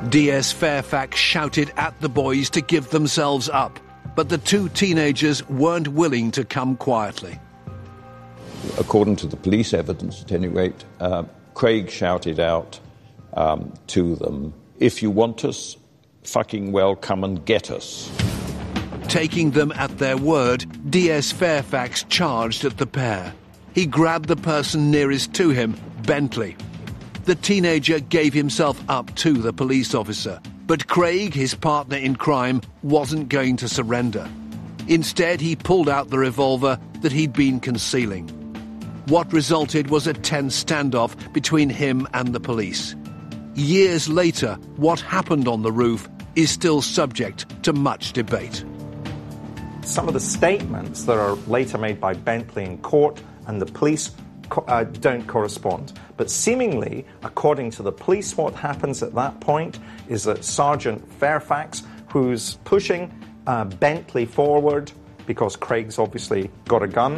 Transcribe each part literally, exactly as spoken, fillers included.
D S Fairfax shouted at the boys to give themselves up, but the two teenagers weren't willing to come quietly. According to the police evidence, at any rate, uh, Craig shouted out um, to them, "If you want us, fucking well, come and get us." Taking them at their word, D S Fairfax charged at the pair. He grabbed the person nearest to him, Bentley. The teenager gave himself up to the police officer, but Craig, his partner in crime, wasn't going to surrender. Instead, he pulled out the revolver that he'd been concealing. What resulted was a tense standoff between him and the police. Years later, what happened on the roof is still subject to much debate. Some of the statements that are later made by Bentley in court and the police uh, don't correspond. But seemingly, according to the police, what happens at that point is that Sergeant Fairfax, who's pushing uh, Bentley forward because Craig's obviously got a gun,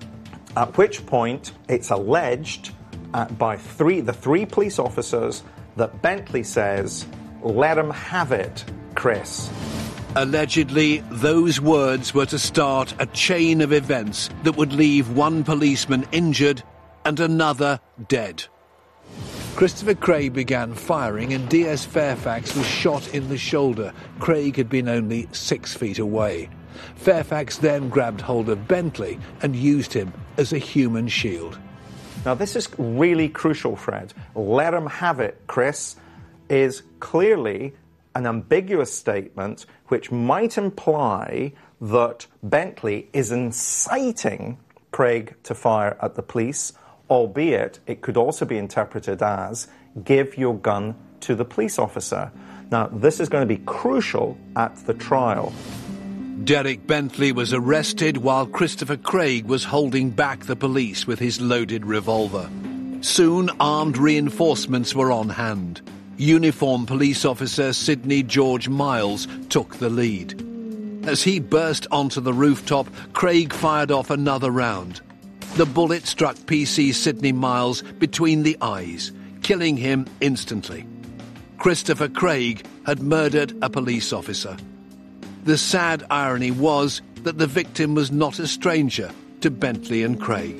at which point it's alleged uh, by three the three police officers that Bentley says, "Let him have it, Chris." Allegedly, those words were to start a chain of events that would leave one policeman injured and another dead. Christopher Craig began firing and D S Fairfax was shot in the shoulder. Craig had been only six feet away. Fairfax then grabbed hold of Bentley and used him as a human shield. Now, this is really crucial, Fred. "Let him have it, Chris," is clearly an ambiguous statement which might imply that Bentley is inciting Craig to fire at the police, albeit it could also be interpreted as, "Give your gun to the police officer." Now, this is going to be crucial at the trial. Derek Bentley was arrested while Christopher Craig was holding back the police with his loaded revolver. Soon, armed reinforcements were on hand. Uniformed police officer Sidney George Miles took the lead. As he burst onto the rooftop, Craig fired off another round. The bullet struck P C Sidney Miles between the eyes, killing him instantly. Christopher Craig had murdered a police officer. The sad irony was that the victim was not a stranger to Bentley and Craig.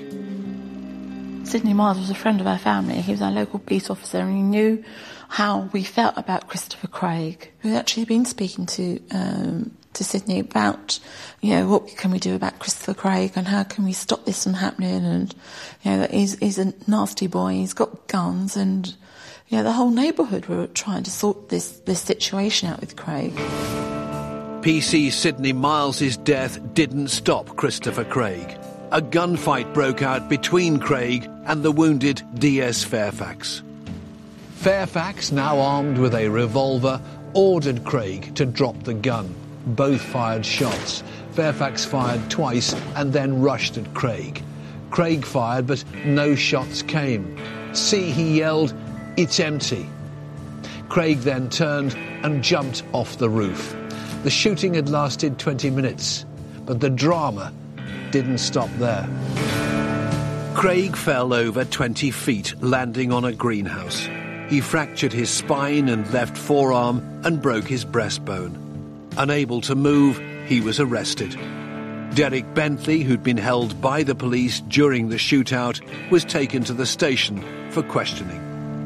Sidney Miles was a friend of our family. He was our local police officer and he knew how we felt about Christopher Craig. We'd actually been speaking to um, to Sidney about, you know, what can we do about Christopher Craig and how can we stop this from happening, and, you know, that he's, he's a nasty boy, he's got guns, and, you know, the whole neighbourhood were trying to sort this, this situation out with Craig. P C Sidney Miles' death didn't stop Christopher Craig. A gunfight broke out between Craig and the wounded D S Fairfax. Fairfax, now armed with a revolver, ordered Craig to drop the gun. Both fired shots. Fairfax fired twice and then rushed at Craig. Craig fired, but no shots came. "See," he yelled, "it's empty." Craig then turned and jumped off the roof. The shooting had lasted twenty minutes, but the drama didn't stop there. Craig fell over twenty feet, landing on a greenhouse. He fractured his spine and left forearm and broke his breastbone. Unable to move, he was arrested. Derek Bentley, who'd been held by the police during the shootout, was taken to the station for questioning.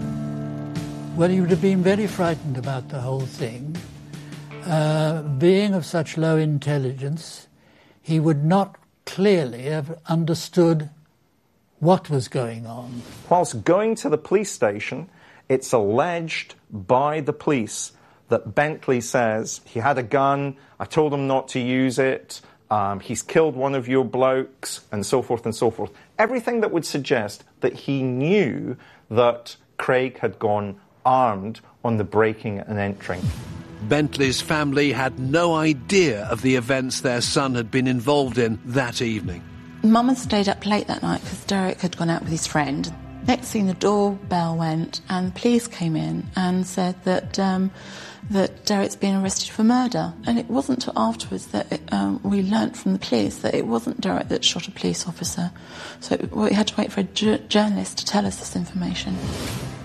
Well, he would have been very frightened about the whole thing. Uh, being of such low intelligence, he would not clearly have understood what was going on. Whilst going to the police station, it's alleged by the police that Bentley says, "He had a gun, I told him not to use it, um, he's killed one of your blokes," and so forth and so forth. Everything that would suggest that he knew that Craig had gone armed on the breaking and entering. Bentley's family had no idea of the events their son had been involved in that evening. Mum had stayed up late that night because Derek had gone out with his friend. Next thing, the doorbell went and the police came in and said that um, that Derek's been arrested for murder. And it wasn't until afterwards that it, um, we learnt from the police that it wasn't Derek that shot a police officer. So we had to wait for a ju- journalist to tell us this information.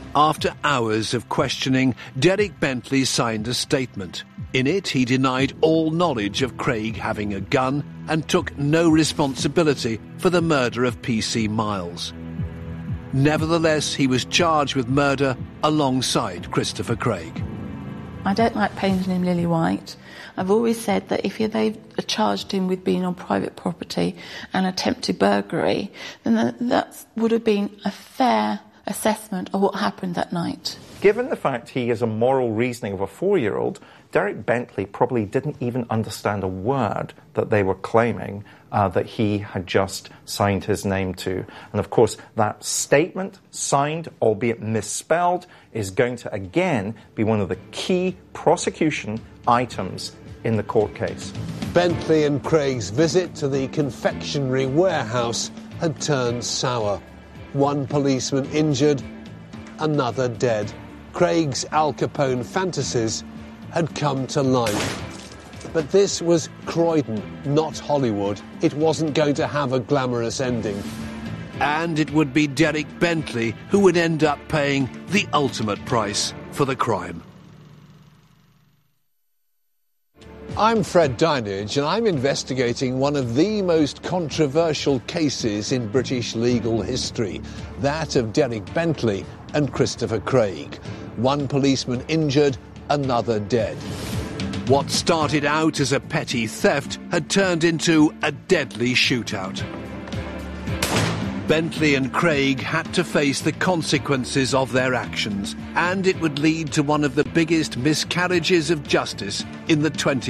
After hours of questioning, Derek Bentley signed a statement. In it, he denied all knowledge of Craig having a gun and took no responsibility for the murder of P C Miles. Nevertheless, he was charged with murder alongside Christopher Craig. I don't like painting him lily white. I've always said that if they've charged him with being on private property and attempted burglary, then that would have been a fair assessment of what happened that night. Given the fact he has a moral reasoning of a four-year-old, Derek Bentley probably didn't even understand a word that they were claiming uh, that he had just signed his name to. And of course, that statement, signed, albeit misspelled, is going to again be one of the key prosecution items in the court case. Bentley and Craig's visit to the confectionery warehouse had turned sour. One policeman injured, another dead. Craig's Al Capone fantasies had come to life. But this was Croydon, not Hollywood. It wasn't going to have a glamorous ending. And it would be Derek Bentley who would end up paying the ultimate price for the crime. I'm Fred Dinage, and I'm investigating one of the most controversial cases in British legal history, that of Derek Bentley and Christopher Craig. One policeman injured, another dead. What started out as a petty theft had turned into a deadly shootout. Bentley and Craig had to face the consequences of their actions, and it would lead to one of the biggest miscarriages of justice in the twentieth